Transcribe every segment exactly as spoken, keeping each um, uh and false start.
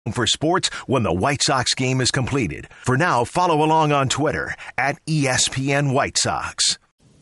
for sports when the White Sox game is completed. For now, follow along on Twitter at E S P N White Sox.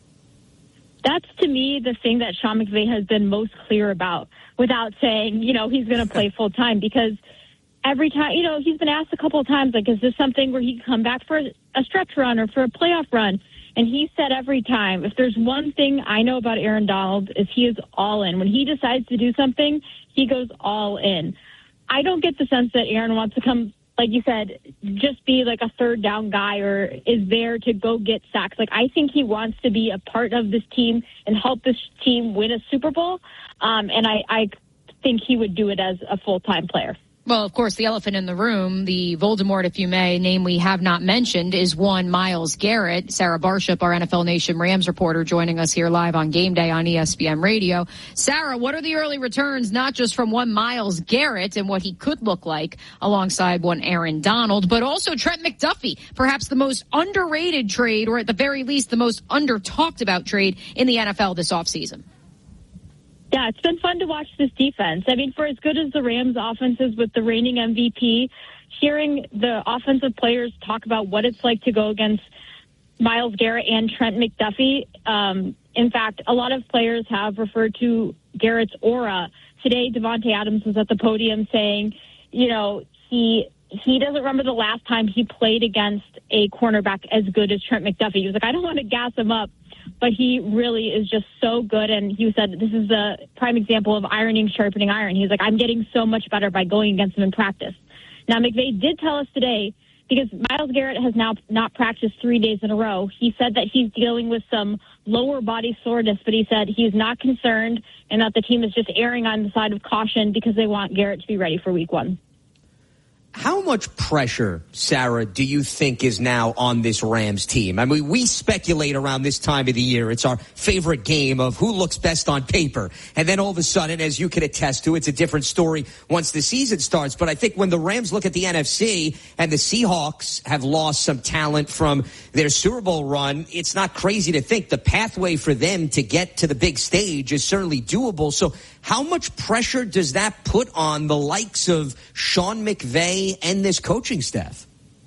That's, to me, the thing that Sean McVay has been most clear about without saying, you know, he's going to play full time, because every time, you know, he's been asked a couple of times, like, is this something where he can come back for a stretch run or for a playoff run? And he said every time, if there's one thing I know about Aaron Donald, is he is all in. When he decides to do something, he goes all in. I don't get the sense that Aaron wants to come, like you said, just be like a third down guy or is there to go get sacks. Like, I think he wants to be a part of this team and help this team win a Super Bowl. Um, and I, I think he would do it as a full-time player. Well, of course, the elephant in the room, the Voldemort, if you may, name we have not mentioned, is one Myles Garrett. Sarah Barshop, our N F L Nation Rams reporter, joining us here live on Game Day on E S P N Radio. Sarah, what are the early returns, not just from one Myles Garrett and what he could look like alongside one Aaron Donald, but also Trent McDuffie, perhaps the most underrated trade, or at the very least the most under-talked about trade in the N F L this offseason? Yeah, it's been fun to watch this defense. I mean, for as good as the Rams offense is with the reigning M V P, hearing the offensive players talk about what it's like to go against Myles Garrett and Trent McDuffie. Um, in fact, a lot of players have referred to Garrett's aura. Today, Davante Adams was at the podium saying, you know, he he doesn't remember the last time he played against a cornerback as good as Trent McDuffie. He was like, I don't want to gas him up, but he really is just so good. And he said, this is a prime example of ironing, sharpening iron. He's like, I'm getting so much better by going against him in practice. Now, McVay did tell us today, because Myles Garrett has now not practiced three days in a row, he said that he's dealing with some lower body soreness, but he said he's not concerned and that the team is just erring on the side of caution because they want Garrett to be ready for week one. How much pressure, Sarah, do you think is now on this Rams team? I mean, we speculate around this time of the year. It's our favorite game of who looks best on paper. And then all of a sudden, as you can attest to, it's a different story once the season starts. But I think when the Rams look at the N F C and the Seahawks have lost some talent from their Super Bowl run, it's not crazy to think the pathway for them to get to the big stage is certainly doable. So how much pressure does that put on the likes of Sean McVay and this coaching staff?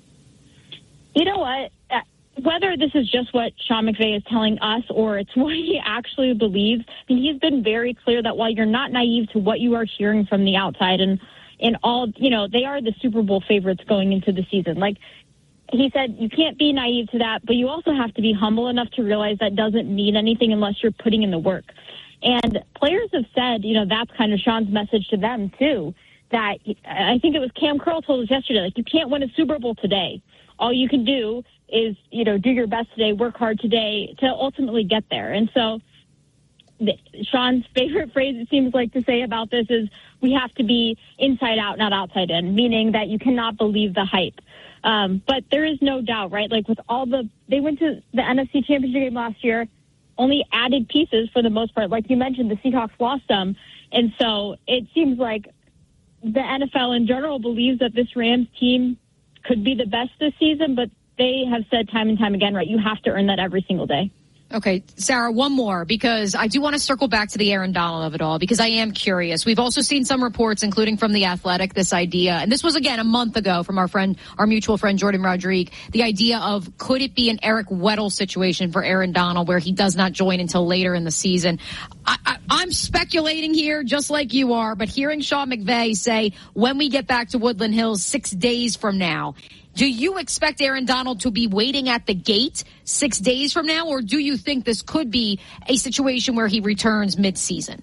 You know what? Uh, whether this is just what Sean McVay is telling us or it's what he actually believes, I mean, he's been very clear that while you're not naive to what you are hearing from the outside and, and all, you know, they are the Super Bowl favorites going into the season. Like, he said, you can't be naive to that, but you also have to be humble enough to realize that doesn't mean anything unless you're putting in the work. And players have said, you know, that's kind of Sean's message to them, too, that I think it was Cam Curl told us yesterday, like, you can't win a Super Bowl today. All you can do is, you know, do your best today, work hard today to ultimately get there. And so the, Sean's favorite phrase, it seems like, to say about this is we have to be inside out, not outside in, meaning that you cannot believe the hype. Um, but there is no doubt, right? Like, with all the – they went to the N F C Championship game last year, only added pieces for the most part. Like you mentioned, the Seahawks lost them. And so it seems like the N F L in general believes that this Rams team could be the best this season, but they have said time and time again, right, you have to earn that every single day. Okay, Sarah, one more, because I do want to circle back to the Aaron Donald of it all, because I am curious. We've also seen some reports, including from The Athletic, this idea, and this was, again, a month ago from our friend, our mutual friend, Jordan Rodrigue, the idea of could it be an Eric Weddle situation for Aaron Donald where he does not join until later in the season? I, I, I'm speculating here, just like you are, but hearing Sean McVay say, when we get back to Woodland Hills six days from now, do you expect Aaron Donald to be waiting at the gate six days from now, or do you think this could be a situation where he returns mid-season?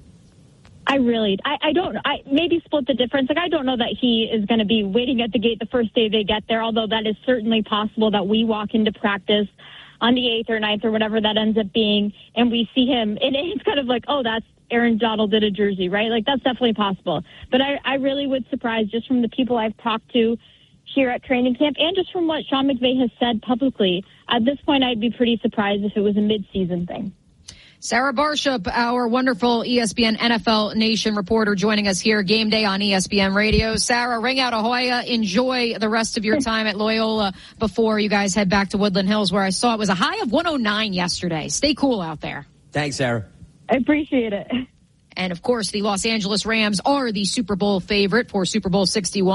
I really, I, I don't, I maybe split the difference. Like, I don't know that he is going to be waiting at the gate the first day they get there, although that is certainly possible that we walk into practice on the eighth or ninth or whatever that ends up being, and we see him, and it's kind of like, oh, that's Aaron Donald in a jersey, right? Like, that's definitely possible. But I, I really would surprise, just from the people I've talked to here at training camp and just from what Sean McVay has said publicly, at this point I'd be pretty surprised if it was a mid-season thing. Sarah Barshop, our wonderful E S P N N F L Nation reporter, joining us here, Game Day on E S P N Radio. Sarah, ring out Ahoya. Enjoy the rest of your time at Loyola before you guys head back to Woodland Hills, where I saw it was a high of one oh nine yesterday. Stay cool out there. Thanks, Sarah. I appreciate it. And, of course, the Los Angeles Rams are the Super Bowl favorite for Super Bowl sixty-one.